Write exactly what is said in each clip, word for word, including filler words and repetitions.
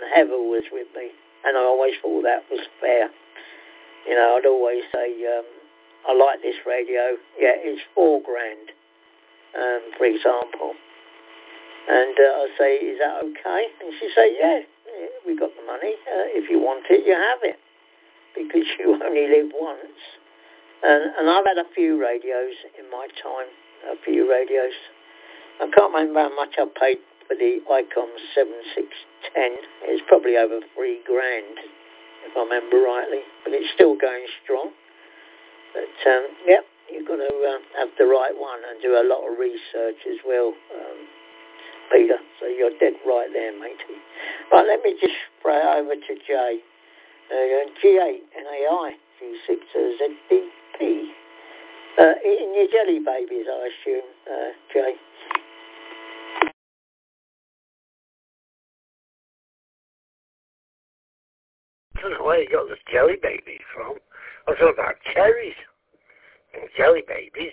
Heather was with me, and I always thought that was fair. You know, I'd always say, um, I like this radio. Yeah, it's four grand, um, for example. And uh, I'd say, is that okay? And she'd say, yeah, yeah we got the money. Uh, if you want it, you have it. Because you only live once. And, and I've had a few radios in my time, a few radios. I can't remember how much I paid for the Icom seven six ten. It's probably over three grand, if I remember rightly. But it's still going strong. But, um, yep, you've got to uh, have the right one and do a lot of research as well, um, Peter. So you're dead right there, matey. Right, let me just throw it over to Jay. Uh, G eight N A I, G six Z D P. Uh, eating your jelly babies, I assume, uh, Jay. I don't know where you got this jelly baby from. I was talking about cherries. Jelly babies.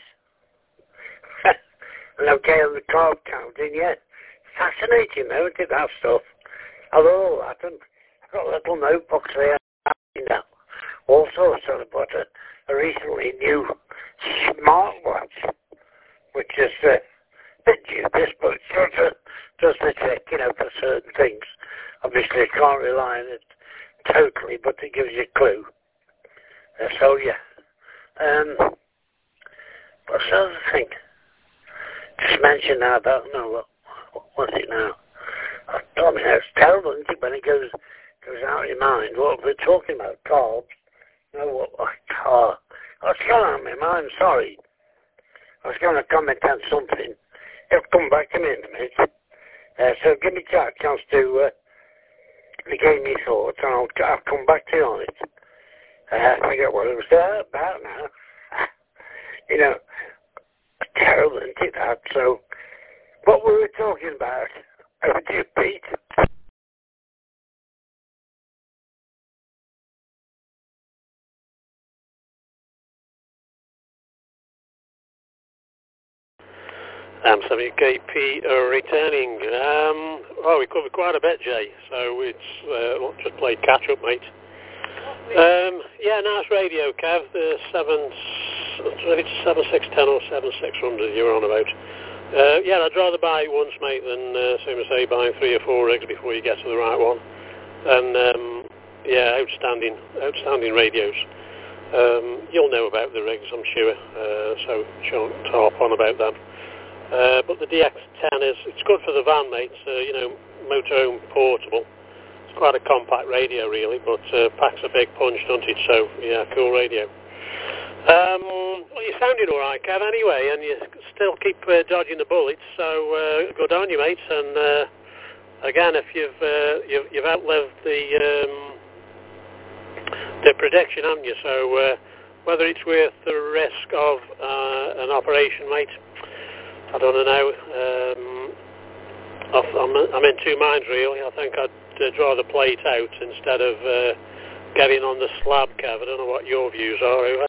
And okay on the carb counting, yeah. Fascinating though, isn't it, that stuff? Although I think I've got little notebooks there. Now, all sorts of but a, a recently new smartwatch, which is uh, a bit dubious, but it sort of does the trick, you know, for certain things. Obviously, you can't rely on it totally, but it gives you a clue. Uh, so, yeah. Um, what's the other thing? Just mention now about, no, what, what's it now? I don't know, it's terrible, isn't it, when it goes... goes out of your mind. What we're talking about, carbs. No, what, what car? What's going on in my mind? Sorry. I was going to comment on something. It'll come back to me in a minute. Uh, so give me a chance to uh, regain my thoughts, and I'll, I'll come back to you on it. Uh, I forget what it was uh, about now. You know, terrible, isn't it, that? So, what were we talking about? Over to you, Pete. M seventy K P uh, returning. Um, oh, we covered quite a bit, Jay. So it's uh, we'll just play catch up, mate. Um, yeah, nice radio, Kev. The seven, it's seven six ten or seven six hundred you were on about. Uh, yeah, I'd rather buy it once, mate, than uh, same as say buying three or four rigs before you get to the right one. And um, yeah, outstanding, outstanding radios. Um, you'll know about the rigs, I'm sure. Uh, so shan't harp on about them. Uh, but the D X ten is, it's good for the van, mate. Uh, you know, motorhome portable. It's quite a compact radio, really, but uh, packs a big punch, doesn't it? So, yeah, cool radio. Um, well, you're sounding all right, Kev, anyway, and you still keep uh, dodging the bullets, so uh, good on you, mate. And uh, again, if you've, uh, you've you've outlived the um, the prediction, haven't you? So uh, whether it's worth the risk of uh, an operation, mate, I don't know. Um, I'm, I'm in two minds, really. I think I'd uh, draw the plate out instead of uh, getting on the slab, Kev. I don't know what your views are. Over.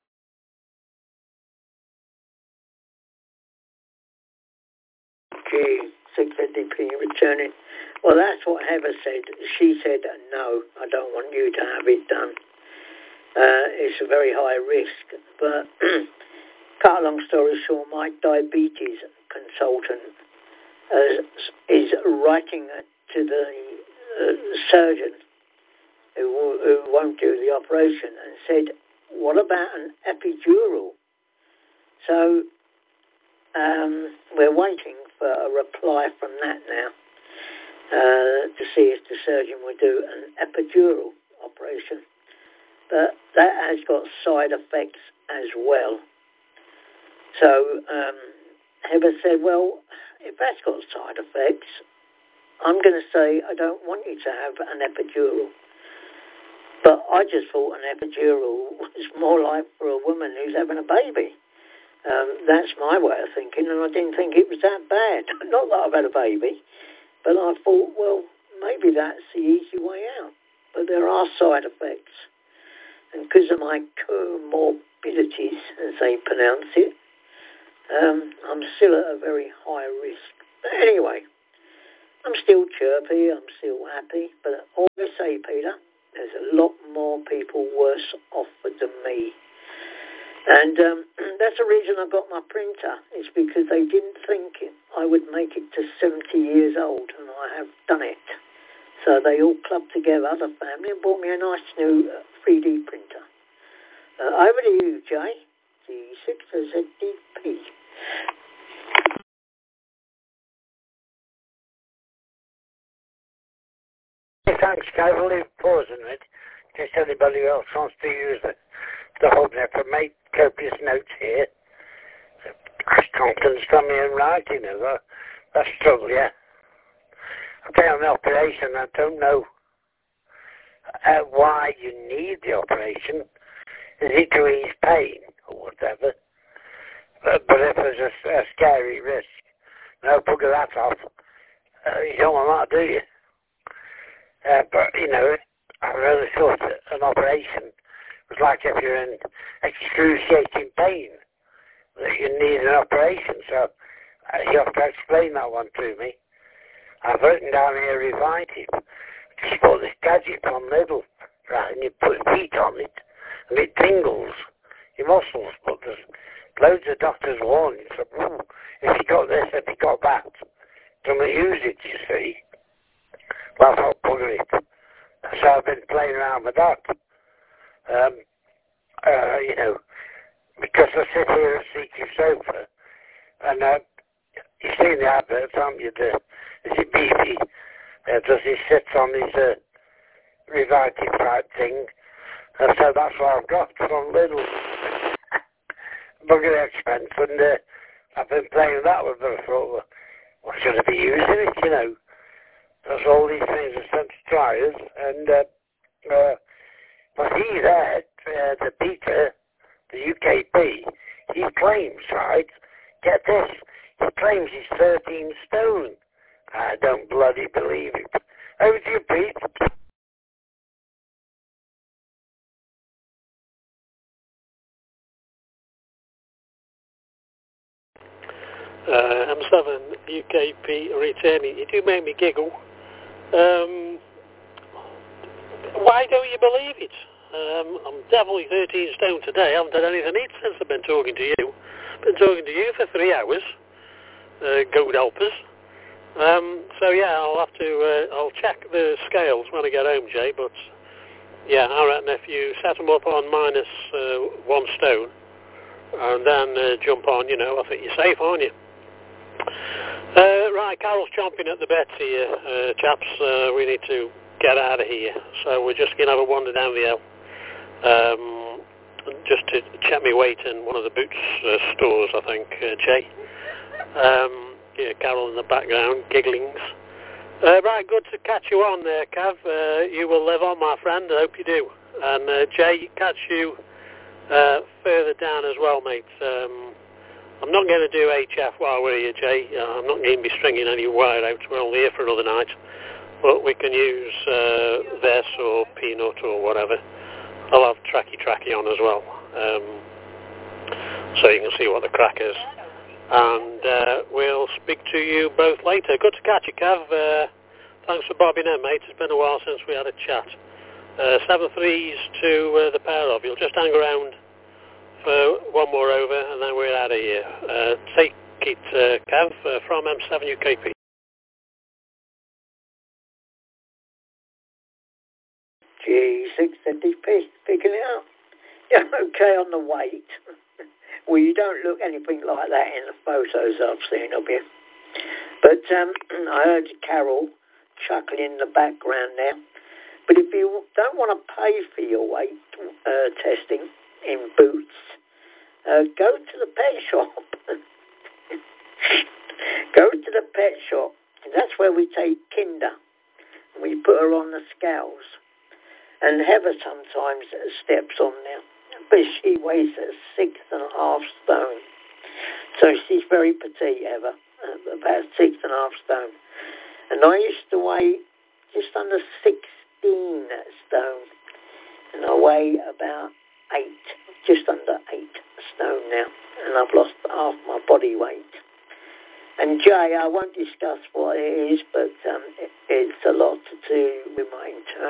G six Z D P returning. Well, that's what Heather said. She said, no, I don't want you to have it done. Uh, it's a very high risk. But cut a long story short, my diabetes consultant uh, is writing to the uh, surgeon who, who won't do the operation and said, what about an epidural? So um, we're waiting for a reply from that now uh, to see if the surgeon will do an epidural operation. But that has got side effects as well. So um, Heather said, well, if that's got side effects, I'm going to say I don't want you to have an epidural. But I just thought an epidural was more like for a woman who's having a baby. Um, that's my way of thinking, and I didn't think it was that bad. Not that I've had a baby, but I thought, well, maybe that's the easy way out. But there are side effects. And because of my comorbidities, as they pronounce it, um, I'm still at a very high risk. But anyway, I'm still chirpy, I'm still happy, but all say, Peter, there's a lot more people worse off than me. And um, that's the reason I got my printer. It's because they didn't think I would make it to seventy years old, and I have done it. So they all clubbed together, other family, and bought me a nice new uh, three D printer. Uh, over to you, Jay. G six Z D P. Thanks, guys. We'll leave pause in it. In case anybody else wants to use the, the whole net for make copious notes here. I can't understand my own writing, is that? That's trouble, yeah. I've been on the operation. I don't know uh, why you need the operation. Is it to ease pain or whatever? But, but if there's a, a scary risk, no, bugger that off. Uh, you don't want that, do you? Uh, but, you know, I really thought that an operation was like if you're in excruciating pain, that you need an operation. So uh, you have to explain that one to me. I've written down here, Revitive. Just put this gadget on the middle, right, and you put heat on it, and it tingles your muscles. But there's loads of doctors warning, so, ooh, if you got this, if you got that, don't use it, you see. Well, I'll bugger it. So I've been playing around with that. Um, uh, you know, because I sit here at C Q Sofa, and uh, you've seen the adverts, haven't you? The, is it B B? Uh, does he sit on his uh, Revitive type thing? And so that's what I've got, some little bugger expense, and uh, I've been playing that with them. I thought, well, what should I be using it, you know? Because all these things are sent to try us, and uh, uh, but he there, uh, the Peter, the U K P, he claims, right, get this, he claims he's thirteen stone. I don't bloody believe it. Over to you, Pete. Uh, M seven U K P returning. You do make me giggle. Um, why don't you believe it? Um, I'm definitely thirteen stone today. I haven't had anything to eat since I've been talking to you. Been talking to you for three hours. Uh, God help us. Um, so yeah, I'll have to. Uh, I'll check the scales when I get home, Jay. But yeah, I reckon if you set them up on minus uh, one stone and then uh, jump on, you know, I think you're safe, aren't you? Uh, right, Carol's chomping at the bit here, uh, chaps. Uh, we need to get out of here. So we're just going to have a wander down the hill. Um, just to check my weight in one of the Boots uh, stores, I think, uh, Jay. Um, yeah, Carol in the background, gigglings. Uh, right, good to catch you on there, Cav. Uh, you will live on, my friend. I hope you do. And uh, Jay, catch you uh, further down as well, mate. Um, I'm not going to do H F while we're here, Jay. Uh, I'm not going to be stringing any wire out. We're only here for another night. But we can use uh, this or Peanut or whatever. I'll have Tracky Tracky on as well. Um, so you can see what the crack is. And uh, we'll speak to you both later. Good to catch you, Cav. Uh, thanks for bobbing in, mate. It's been a while since we had a chat. Uh, seven threes to uh, the pair of you. You'll just hang around for one more over, and then we're out of here. Uh, take it, uh, Cav, uh, from M seven U K P. G six Z D P, picking it up. Yeah, okay on the weight. Well, you don't look anything like that in the photos I've seen of you. But um, I heard Carol chuckling in the background there. But if you don't want to pay for your weight uh, testing in Boots, uh, go to the pet shop. Go to the pet shop. And that's where we take Kinder. And we put her on the scales. And Heather sometimes steps on there. But she weighs six and a half stone. So she's very petite, Heather. Uh, about six and a half stone. And I used to weigh just under sixteen stone. And I weigh about eight, just under eight stone now. And I've lost half my body weight. And Jay, I won't discuss what it is, but um, it, it's a lot to do with my internal